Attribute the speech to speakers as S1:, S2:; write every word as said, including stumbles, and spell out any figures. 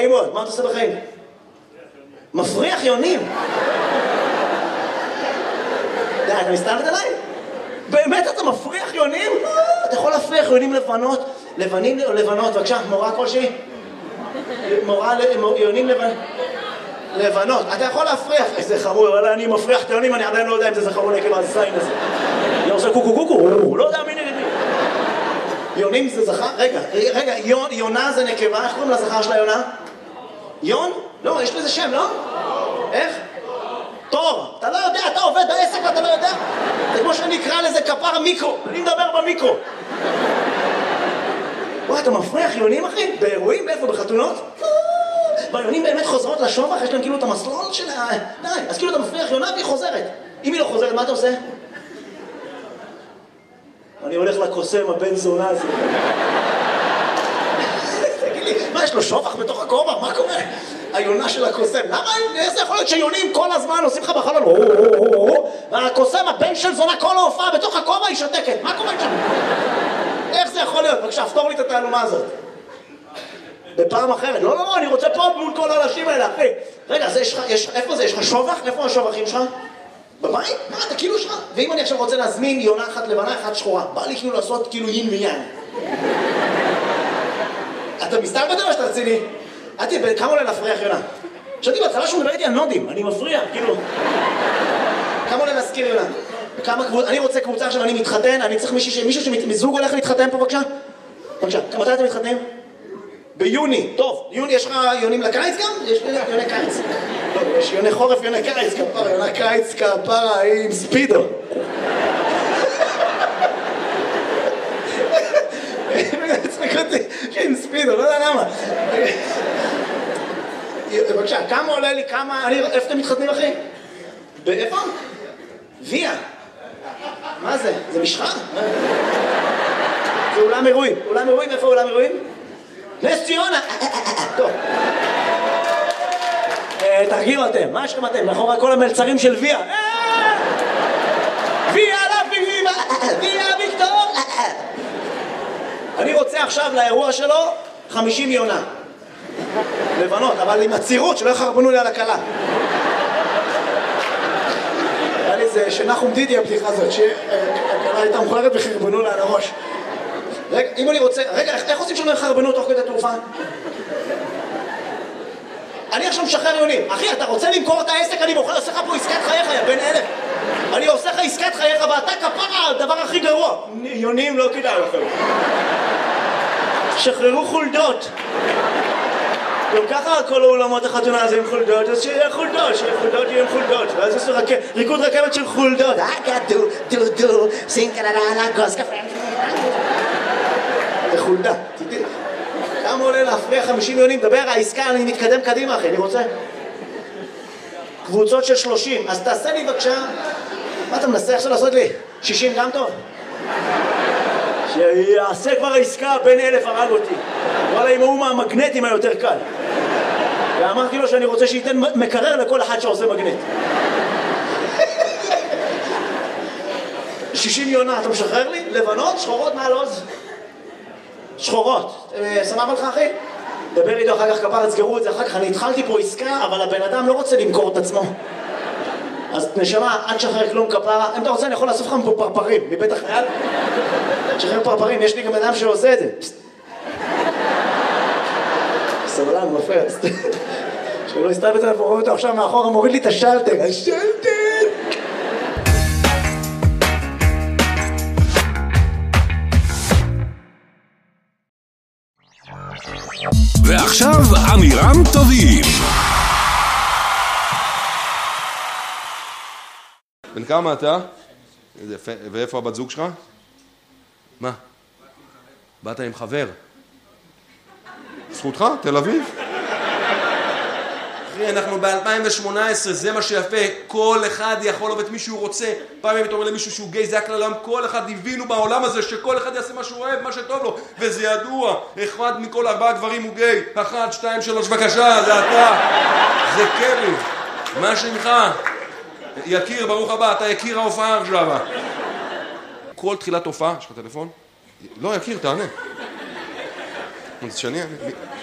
S1: נעים מאוד, מה אתה עושה בחיים? מפריח יונים. די, אתה מסתלבט עליי? באמת אתה מפריח יונים? אתה יכול להפריח יונים לבנות, לבנים או לבנות, בבקשה, מורה כלשהי? מורה ליונים לבנות. לבנות, אתה יכול להפריח, איזה חמור, אבל אני מפריח את היונים, אני עדיין לא יודע אם זה זכר עולה כאילו הזין הזה. אני עושה קוקו קוקו, הוא לא יודע מי נגד מי. יונים זה זכר? רגע, רגע, יונה זה נקבה, איך קוראים לזכר של היונה? יון? לא, יש לזה שם, לא? איך? תור, אתה לא יודע, אתה עובד בעסק ואתה לא יודע? זה כמו שאני אקרא לזה כפר מיקרו, אני מדבר במיקרו. וואי, אתה מפריח יונים אחי? באירועים? איפה? בחתונות? והיונים באמת חוזרות לשובח, יש להם כאילו את המסלול של ה... די, אז כאילו אתה מפריח יונה והיא חוזרת. אם היא לא חוזרת, מה אתה עושה? אני הולך לקוסם, הבן זונה הזה. תגיד לי, מה, יש לו שובח בתוך הכובע? מה קורה? היונה של הקוסם. למה? איזה יכול להיות שיונים כל הזמן עושים לך בחלון? והקוסם, הבן של זונה, כל ההופעה בתוך הכובע היא שותקת. מה קורה שם? איך זה יכול להיות? בבקשה, פתור לי את התעלומה הזאת. בפעם אחרת. לא, לא, לא, אני רוצה פה מול כל האנשים האלה, אחי. רגע, זה יש לך, יש, איפה זה? יש לך שובח? איפה השובחים שלך? בבית? מה, אתה כאילו שלך? ואם אני עכשיו רוצה להזמין יונה אחת לבנה, אחת שחורה, בא לי כאילו לעשות כאילו יין ויין. אתה מסתלבט או שאתה רציני? אתי, כמה עולה להפריח יונה? חשבתי בהתחלה שהוא מדבר איתי על נודים, אני מפריע, כאילו. כמה עולה להזכיר יונה? כמה קבוצה, אני רוצה קבוצה עכשיו, אני מתחתן, אני צריך מישהו, מישהו שמזוג הולך להתחתן פה, בבקשה? בבקשה, מתי אתם מתחתנים? ביוני, טוב, יוני, יש לך יונים לקיץ גם? יש לי יוני קיץ. לא, יש יוני חורף, יוני קיץ, כפרה, יוני קיץ, כפרה, עם ספידו. צחק אותי, עם ספידו, לא יודע למה. בבקשה, כמה עולה לי, כמה, איפה אתם מתחתנים אחי? באיפה? ויה. מה זה? זה משחה? זה אולם אירועים. אולם אירועים, איפה אולם אירועים? נס ציונה! טוב. תרגיעו אתם, מה יש לכם אתם? מאחורי כל המלצרים של ויה. ויה לביבה! ויה ויקטור! אני רוצה עכשיו לאירוע שלו חמישים יונה. לבנות, אבל עם הצירות שלא יחרבנו לי על הקלה. היה לי זה שנחום דידי הבדיחה הזאת, שהקלה הייתה מכוערת וחרבנו לה על הראש. רגע, אם אני רוצה... רגע, איך עושים שלא יחרבנו תוך כדי תעופה? אני עכשיו משחרר יונים. אחי, אתה רוצה למכור את העסק? אני מוכר, עושה לך פה עסקת חייך, יא בן אלף. אני עושה לך עסקת חייך ואתה כפרה, הדבר הכי גרוע. יונים לא כדאי לכם. שחררו חולדות. גם ככה כל האולמות החתונה הזה עם חולדות, אז שיהיה חולדות, שיהיה חולדות, יהיה עם חולדות. ואז יש ריקוד רכבת של חולדות. אגה דו, דו, דו, סינקללה, גוס קפה. זה חולדה. כמה עולה להפריע חמישים יונים? דבר, העסקה, אני מתקדם קדימה, אחי, אני רוצה. קבוצות של שלושים. אז תעשה לי בבקשה. מה אתה מנסה עכשיו לעשות לי? שישים גם טוב? שיעשה כבר העסקה, בין אלף הרג אותי. וואלה, עם ההוא מהמגנטים היותר קל. ואמרתי לו שאני רוצה שייתן מקרר לכל אחד שעושה מגנט. שישים יונה, אתה משחרר לי? לבנות, שחורות מעל עוז? שחורות. סמב לך אחי? דבר איתו אחר כך כפר, תסגרו את זה אחר כך. אני התחלתי פה עסקה, אבל הבן אדם לא רוצה למכור את עצמו. אז נשמה, אל תשחרר כלום כפרה. אם אתה רוצה, אני יכול לאסוף לך פה פרפרים, מבית החייל. תשחרר פרפרים, יש לי גם אדם שעושה את זה. סבלן, מפריע. שלא הסתלבט עליו, רואה אותו עכשיו מאחורה, מוריד לי את השלטר. השלטר!
S2: ועכשיו אמירם טובים.
S3: בן כמה אתה? ואיפה הבת זוג שלך? מה? באת עם חבר? זכותך? תל אביב? אחי, אנחנו ב-אלפיים ושמונה עשרה, זה מה שיפה. כל אחד יכול לעבוד מי שהוא רוצה. פעם אם אתה אומר למישהו שהוא גיי, זה הכלל העולם. כל אחד הבינו בעולם הזה שכל אחד יעשה מה שהוא אוהב, מה שטוב לו. וזה ידוע. אחד מכל ארבעה גברים הוא גיי. אחת, שתיים, שלוש, בבקשה, זה אתה. זה קרי. מה שמך? יקיר, ברוך הבא, אתה יקיר ההופעה עכשיו. כל תחילת הופעה, יש לך טלפון? לא, יקיר, תענה. אז שאני...